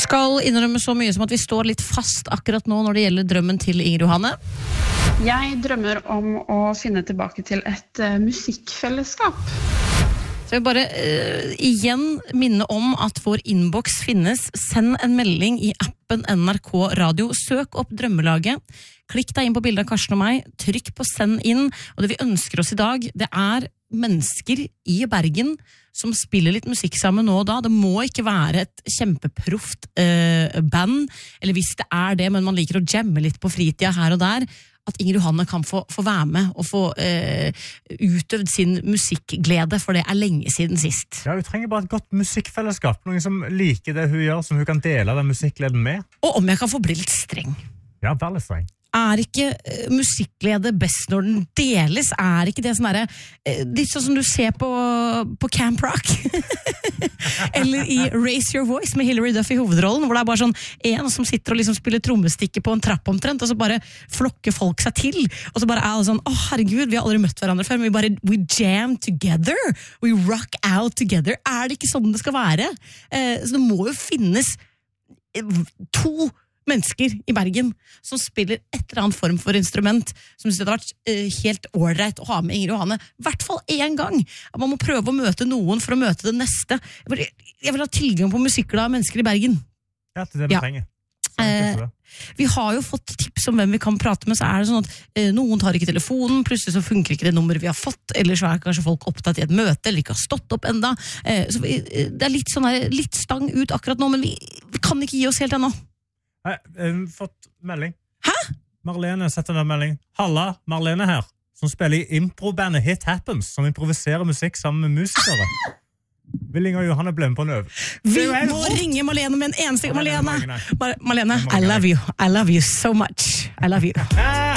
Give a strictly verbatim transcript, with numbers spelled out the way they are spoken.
Skal innrømme så mye som at vi står litt fast akkurat nå når det gjelder drømmen til Inger Johanne. Jeg drømmer om å finne tilbake til et uh, musikkfellesskap. Så jeg vil bare uh, igjen minne om at vår inbox finnes. Send en melding i appen N R K Radio. Søk opp Drømmelaget. Klikk deg inn på bildet av Karsten og meg. Trykk på send inn. Og det vi ønsker oss i dag, det er mennesker i Bergen som spiller litt musikk sammen nå og da. Det må ikke være et kjempeproft uh, band, eller hvis det er det, men man liker å jamme litt på fritida her og der, at Inger Johanne kan få, få være med og få uh, utøvd sin musikkglede, for det er lenge siden sist. Ja, hun trenger bare et godt musikkfellesskap, noen som liker det hun gjør, som hun kan dele den musikkgleden med. Og om jeg kan få bli litt streng. Ja, veldig streng. Er ikke uh, musikkglede best når den deles? Er ikke det sånn der, uh, litt sånn som du ser på, på Camp Rock? Eller i Raise Your Voice med Hilary Duff i hovedrollen, hvor det er bare sånn en som sitter og liksom spiller trommestikke på en trapp omtrent, og så bare flokker folk seg til, og så bare er det sånn, åh oh, herregud, vi har aldri møtt hverandre før, men vi bare, we jam together, we rock out together. Er det ikke sånn det skal være? Uh, så det må jo finnes to mennesker i Bergen som spiller et eller annet form for instrument som synes det har vært uh, helt ordreit å ha med Inger Johanne, i hvert fall en gang. At man må prøve å møte noen for å møte det neste. Jeg vil, jeg vil ha tilgang på musikkglade mennesker i Bergen. Ja, det er det vi ja. trenger. Eh, vi har jo fått tips om hvem vi kan prate med, så er det sånn at eh, noen tar ikke telefonen, plutselig så funker ikke det nummeret vi har fått, eller så er kanskje folk opptatt i et møte, eller ikke har stått opp enda. Eh, så vi, det er litt sånn her, litt stang ut akkurat nå, men vi, vi kan ikke gi oss helt ennå. Nei, jeg har fått melding. Hæ? Marlene setter en melding. Halla, Marlene her, som spiller i improbandet Hit Happens, som improviserer musikk sammen med musikere. Vil Inger Johanne bli med på en øv? Vi må ringe Marlene med en eneste. Marlene, Marlene, I love you. I love you so much. I love you.